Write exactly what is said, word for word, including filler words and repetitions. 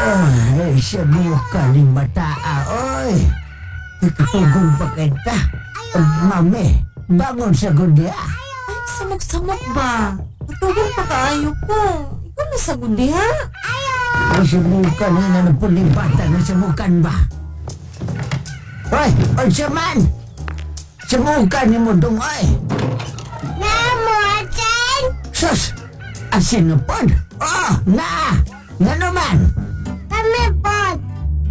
Ay, sabiyo ka ni Mataa, oy. Ikatugong pa kita. Mami, bangon sa gudya. Ay, samok-samok ba? Matugong pa kaayo ko. Ikaw na sa gudi, ha? Ay, sabukan na na po ni bata na sabukan ba? Oy, oy, saman! Sabukan ni mo dong, oy. Namo, Achen! Sus! Asin na pod? Oh, na!